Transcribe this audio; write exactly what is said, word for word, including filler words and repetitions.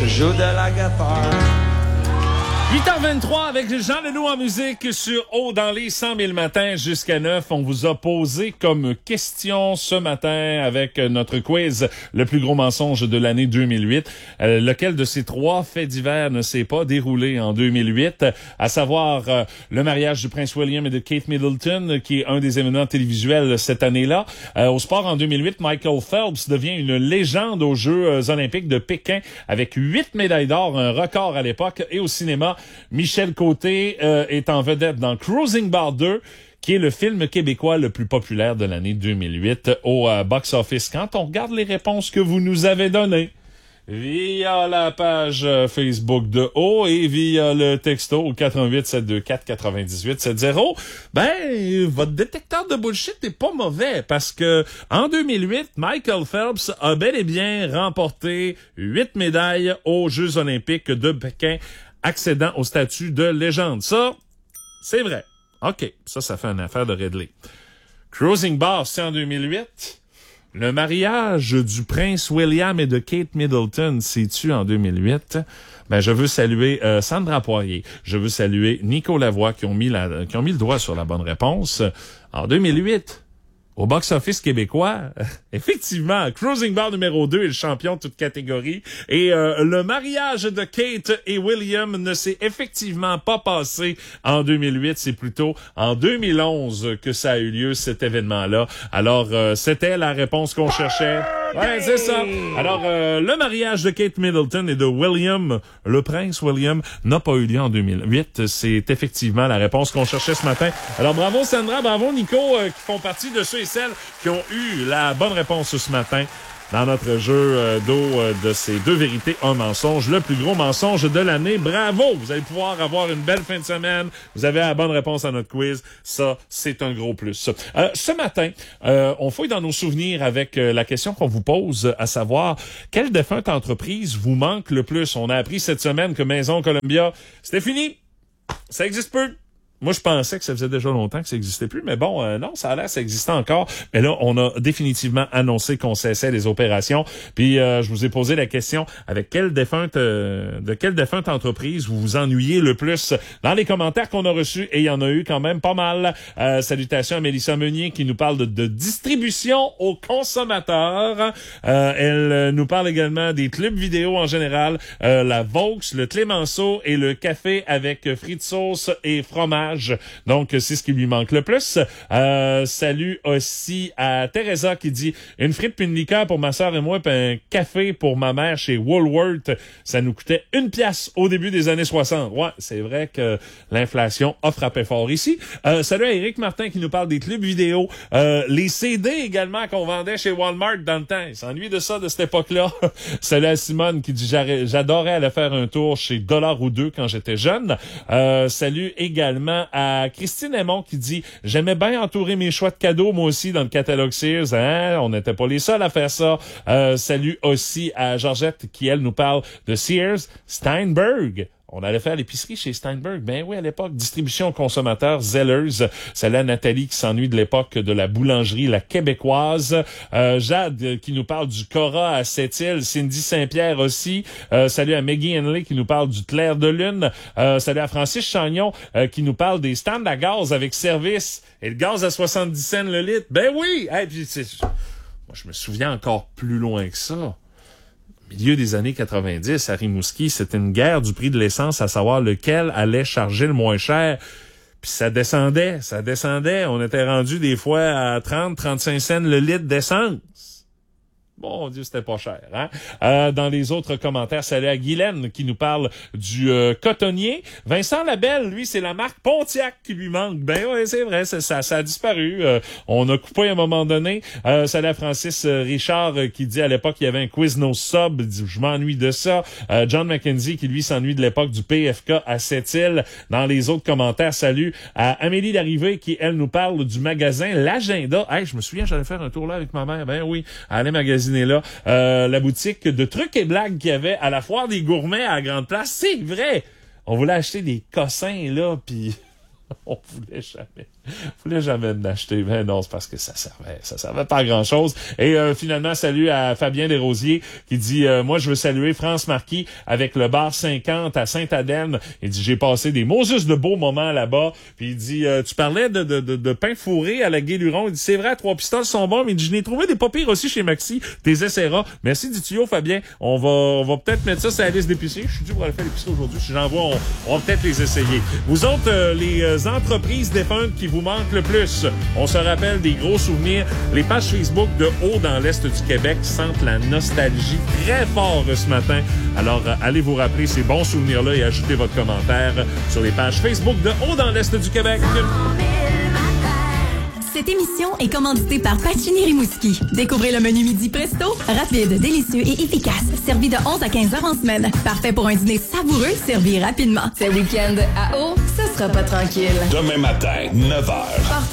je joue de la guitare. huit heures vingt-trois avec Jean Leloup en musique sur Haut dans les cent mille matins jusqu'à neuf. On vous a posé comme question ce matin avec notre quiz le plus gros mensonge de l'année deux mille huit. Euh, lequel de ces trois faits divers ne s'est pas déroulé en deux mille huit? À savoir euh, le mariage du prince William et de Kate Middleton, qui est un des événements télévisuels cette année-là. Euh, au sport en deux mille huit, Michael Phelps devient une légende aux Jeux olympiques de Pékin avec huit médailles d'or, un record à l'époque. Et au cinéma, Michel Côté euh, est en vedette dans Cruising Bar deux, qui est le film québécois le plus populaire de l'année deux mille huit au euh, box-office. Quand on regarde les réponses que vous nous avez données via la page Facebook de Haut et via le texto au quatre un huit sept deux quatre neuf huit sept zéro, ben, votre détecteur de bullshit n'est pas mauvais parce que en deux mille huit, Michael Phelps a bel et bien remporté huit médailles aux Jeux olympiques de Pékin, accédant au statut de légende. Ça, c'est vrai. OK, ça, ça fait une affaire de Ridley. Cruising Bar, c'est en deux mille huit. Le mariage du prince William et de Kate Middleton, c'est-tu en deux mille huit? Ben, je veux saluer euh, Sandra Poirier. Je veux saluer Nico Lavoie qui ont mis la, qui ont mis le doigt sur la bonne réponse. En deux mille huit, au box-office québécois, effectivement, Cruising Bar numéro deux est le champion de toute catégorie. Et euh, le mariage de Kate et William ne s'est effectivement pas passé en deux mille huit. C'est plutôt en deux mille onze que ça a eu lieu, cet événement-là. Alors, euh, c'était la réponse qu'on cherchait. Ouais, c'est ça. Alors, euh, le mariage de Kate Middleton et de William, le prince William, n'a pas eu lieu en deux mille huit. C'est effectivement la réponse qu'on cherchait ce matin. Alors, bravo Sandra, bravo Nico, euh, qui font partie de ceux et celles qui ont eu la bonne réponse ce matin dans notre jeu euh, d'eau euh, de ces deux vérités, un mensonge, le plus gros mensonge de l'année. Bravo! Vous allez pouvoir avoir une belle fin de semaine. Vous avez la bonne réponse à notre quiz. Ça, c'est un gros plus. Euh, ce matin, euh, on fouille dans nos souvenirs avec euh, la question qu'on vous pose, à savoir, quelle défunte entreprise vous manque le plus? On a appris cette semaine que Maison Columbia, c'était fini. Ça existe peu. Moi, je pensais que ça faisait déjà longtemps que ça n'existait plus, mais bon, euh, non, ça a l'air, ça existait encore. Mais là, on a définitivement annoncé qu'on cessait les opérations. Puis, euh, je vous ai posé la question, avec quelle défunte, euh, de quelle défunte entreprise vous vous ennuyez le plus? Dans les commentaires qu'on a reçus, et il y en a eu quand même pas mal. Euh, salutations à Mélissa Meunier qui nous parle de, de distribution aux consommateurs. Euh, elle euh, nous parle également des clubs vidéo en général, euh, la Vaux, le Clémenceau et le café avec frites sauce et fromage. Donc, c'est ce qui lui manque le plus. Euh, salut aussi à Teresa qui dit « Une frite puis une liqueur pour ma sœur et moi, puis un café pour ma mère chez Woolworth. Ça nous coûtait une pièce au début des années soixante. » Ouais, c'est vrai que l'inflation a frappé fort ici. Euh, salut à Éric Martin qui nous parle des clubs vidéo. Euh, les C D également qu'on vendait chez Walmart dans le temps. Il s'ennuie de ça de cette époque-là. Salut à Simone qui dit « J'adorais aller faire un tour chez Dollar ou deux quand j'étais jeune. Euh, » Salut également à Christine Aymon qui dit « J'aimais bien entourer mes choix de cadeaux, moi aussi, dans le catalogue Sears. Hein? On n'était pas les seuls à faire ça. Euh, » Salut aussi à Georgette qui, elle, nous parle de Sears Steinberg. On allait faire l'épicerie chez Steinberg. Ben oui, à l'époque, distribution aux consommateurs, Zellers. C'est là Nathalie qui s'ennuie de l'époque de la boulangerie, la québécoise. Euh, Jade qui nous parle du Cora à Sept-Îles. Cindy Saint-Pierre aussi. Euh, salut à Maggie Henley qui nous parle du Clair de Lune. Euh, salut à Francis Chagnon euh, qui nous parle des stands à gaz avec service. Et le gaz à soixante-dix cents le litre. Ben oui! Hey, puis c'est... Moi, je me souviens encore plus loin que ça. Milieu des années quatre-vingt-dix, à Rimouski, c'était une guerre du prix de l'essence, à savoir lequel allait charger le moins cher. Puis ça descendait, ça descendait. On était rendu des fois à trente, trente-cinq cents le litre d'essence. Bon Dieu, c'était pas cher, hein? Euh, dans les autres commentaires, salut à Guylaine qui nous parle du euh, cotonnier. Vincent Labelle, lui, c'est la marque Pontiac qui lui manque. Ben oui, c'est vrai, ça, ça, ça a disparu. Euh, on a coupé à un moment donné. Euh, salut à Francis euh, Richard euh, qui dit à l'époque qu'il y avait un Quiznos Sub. Dit, je m'ennuie de ça. Euh, John McKenzie qui, lui, s'ennuie de l'époque du P F K à Sept-Îles. Dans les autres commentaires, salut à Amélie Larrivée qui, elle, nous parle du magasin L'Agenda. Hey, je me souviens, j'allais faire un tour là avec ma mère. Ben oui, elle allait magasiner là. Euh, la boutique de trucs et blagues qu'il y avait à la foire des gourmets à la Grande Place. C'est vrai! On voulait acheter des cossins, là, puis on voulait jamais. voulais jamais l'acheter. Mais non, c'est parce que ça servait, ça servait pas à grand chose. Et euh, finalement, salut à Fabien Desrosiers qui dit, euh, moi, je veux saluer France Marquis avec le bar cinquante à Sainte-Adèle. Il dit, j'ai passé des Moses de beaux moments là-bas. Puis il dit, euh, tu parlais de, de, de, de pain fourré à la Gué-Luron. Il dit, c'est vrai, trois pistoles sont bons, mais il dit, je n'ai trouvé des pas pires aussi chez Maxi. T'es essaieras. Merci du tuyau, Fabien. On va, on va peut-être mettre ça sur la liste d'épicerie. Je suis dû pour aller faire l'épicerie aujourd'hui. Si j'en vois, on, on va peut-être les essayer. Vous autres, euh, les euh, entreprises défuntes qui vous manquent le plus. On se rappelle des gros souvenirs. Les pages Facebook de Haut dans l'Est du Québec sentent la nostalgie très fort ce matin. Alors, euh, allez vous rappeler ces bons souvenirs-là et ajoutez votre commentaire sur les pages Facebook de Haut dans l'Est du Québec. Cette émission est commanditée par Pacini Rimouski. Découvrez le menu midi presto, rapide, délicieux et efficace, servi de onze à quinze heures en semaine. Parfait pour un dîner savoureux, servi rapidement. Ce week-end à Haut, ce sera pas tranquille. Demain matin, neuf heures. Partons